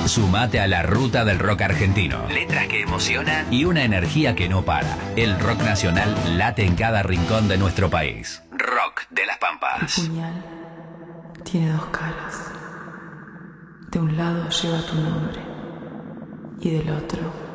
Sumate a la ruta del rock argentino. Letras que emocionan y una energía que no para. El rock nacional late en cada rincón de nuestro país. Rock de las Pampas. El puñal tiene dos caras. De un lado lleva tu nombre y del otro